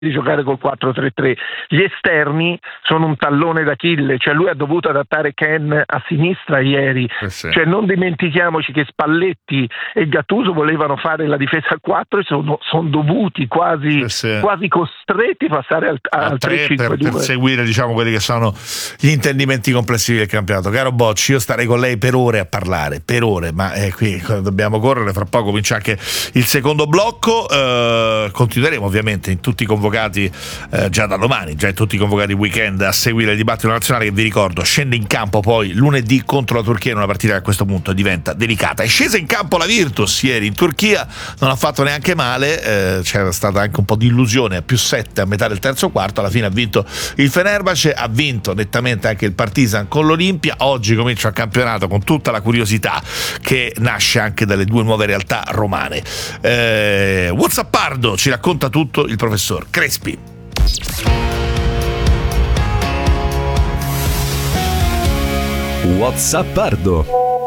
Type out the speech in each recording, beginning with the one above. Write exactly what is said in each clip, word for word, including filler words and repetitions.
di giocare col quattro tre tre. Gli esterni sono un tallone d'Achille, cioè lui ha dovuto adattare Ken a sinistra ieri, eh sì. Cioè non dimentichiamoci che Spalletti e Gattuso volevano fare la difesa a quattro e sono, sono dovuti quasi, eh sì. quasi costretti a passare al, al tre cinque due per, per seguire, diciamo, quelli che sono gli intendimenti complessivi del campionato. Caro Bocci, io starei con lei per ore a parlare, per ore, ma eh, qui dobbiamo correre, fra poco comincia anche il secondo blocco. Eh, continueremo ovviamente in tutti i convocati eh, già da domani, già in tutti i convocati weekend a seguire il dibattito nazionale, che vi ricordo scende in campo poi lunedì contro la Turchia in una partita che a questo punto diventa delicata. È scesa in campo la Virtus ieri in Turchia, non ha fatto neanche male, eh, c'era stata anche un po' di illusione a più sette a metà del terzo quarto, alla fine ha vinto il Fenerbahce, ha vinto nettamente anche il Partizan con l'Olimpia. Oggi comincia il campionato con tutta la curiosità che nasce anche dalle due nuove realtà romane. eh, Whatsappardo ci racconta tutto il professor Crespi. Whatsappardo.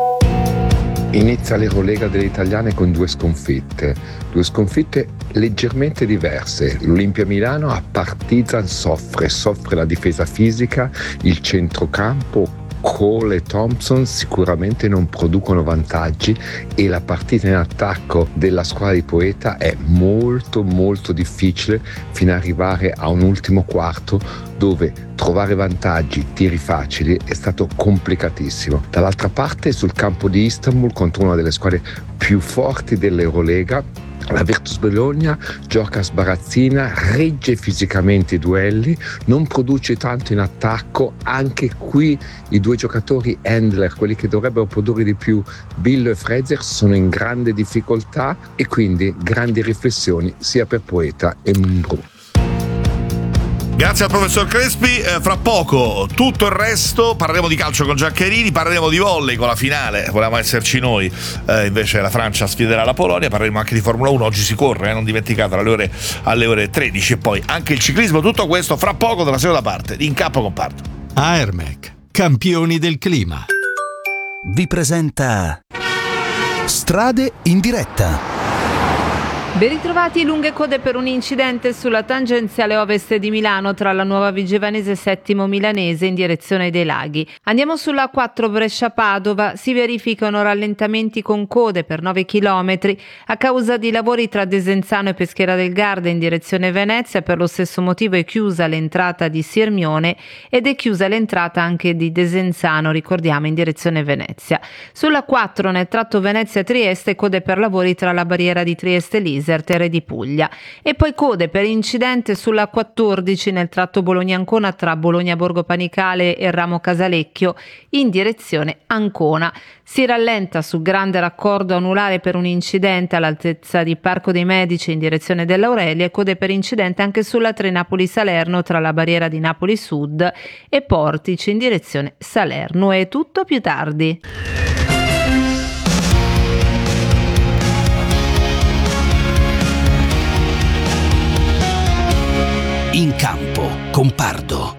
Inizia l'Eurolega delle italiane con due sconfitte, due sconfitte leggermente diverse. L'Olimpia Milano a Partizan soffre, soffre la difesa fisica, il centrocampo. Cole e Thompson sicuramente non producono vantaggi e la partita in attacco della squadra di Poeta è molto molto difficile fino ad arrivare a un ultimo quarto dove trovare vantaggi, tiri facili è stato complicatissimo. Dall'altra parte sul campo di Istanbul contro una delle squadre più forti dell'Eurolega, la Virtus Bologna gioca sbarazzina, regge fisicamente i duelli, non produce tanto in attacco. Anche qui i due giocatori handler, quelli che dovrebbero produrre di più, Billo e Fraser, sono in grande difficoltà e quindi grandi riflessioni sia per Poeta e Mumbrú. Grazie al professor Crespi. Eh, fra poco tutto il resto, parleremo di calcio con Giaccherini, parleremo di volley con la finale, volevamo esserci noi, eh, invece la Francia sfiderà la Polonia, parleremo anche di Formula uno, oggi si corre, eh, non dimenticate, alle ore, alle ore tredici, e poi anche il ciclismo. Tutto questo fra poco dalla seconda parte di In Campo Compardo. Aermec, campioni del clima, vi presenta Strade in diretta. Ben ritrovati. Lunghe code per un incidente sulla tangenziale ovest di Milano tra la Nuova Vigevanese e Settimo Milanese in direzione dei Laghi. Andiamo sulla quattro Brescia-Padova, si verificano rallentamenti con code per nove chilometri a causa di lavori tra Desenzano e Peschiera del Garda in direzione Venezia. Per lo stesso motivo è chiusa l'entrata di Sirmione ed è chiusa l'entrata anche di Desenzano, ricordiamo, in direzione Venezia. Sulla quattro nel tratto Venezia-Trieste code per lavori tra la barriera di Trieste-Lise e di Puglia, e poi code per incidente sulla quattordici nel tratto Bologna-Ancona tra Bologna-Borgo Panicale e Ramo Casalecchio in direzione Ancona. Si rallenta su grande raccordo anulare per un incidente all'altezza di Parco dei Medici in direzione dell'Aurelia, e code per incidente anche sulla tre Napoli-Salerno tra la barriera di Napoli Sud e Portici in direzione Salerno. È tutto, più tardi. In Campo Compardo.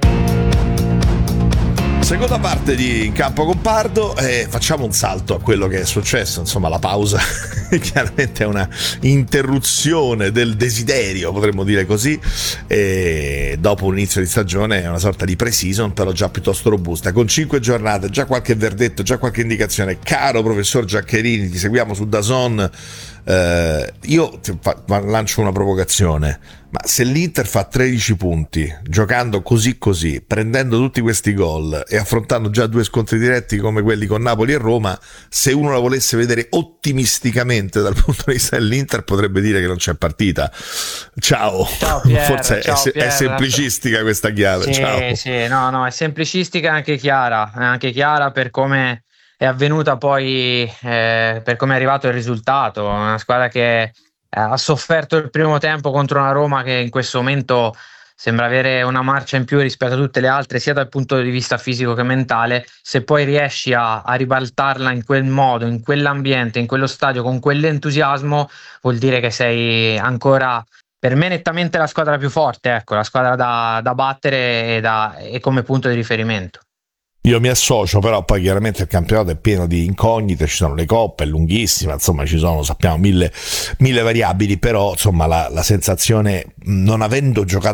Seconda parte di In Campo Compardo, e facciamo un salto a quello che è successo, insomma la pausa chiaramente è una interruzione del desiderio, potremmo dire così, e dopo un inizio di stagione è una sorta di pre-season però già piuttosto robusta, con cinque giornate, già qualche verdetto, già qualche indicazione. Caro professor Giaccherini, ti seguiamo su DAZN. Uh, io ti fa, lancio una provocazione, ma se l'Inter fa tredici punti giocando così così, prendendo tutti questi gol e affrontando già due scontri diretti come quelli con Napoli e Roma, se uno la volesse vedere ottimisticamente dal punto di vista dell'Inter potrebbe dire che non c'è partita. Ciao, ciao Pier, forse ciao, è, Pier. è semplicistica questa chiave. Sì, ciao. sì, no, no, è semplicistica e anche chiara, è anche chiara per come è avvenuta poi, eh, per come è arrivato il risultato. Una squadra che eh, ha sofferto il primo tempo contro una Roma che in questo momento sembra avere una marcia in più rispetto a tutte le altre, sia dal punto di vista fisico che mentale. Se poi riesci a, a ribaltarla in quel modo, in quell'ambiente, in quello stadio, con quell'entusiasmo, vuol dire che sei ancora, per me, nettamente la squadra più forte, ecco, la squadra da, da battere e, da, e come punto di riferimento. Io mi associo, però poi chiaramente il campionato è pieno di incognite, ci sono le coppe, è lunghissima, insomma ci sono, sappiamo, mille, mille variabili, però insomma la, la sensazione, non avendo giocato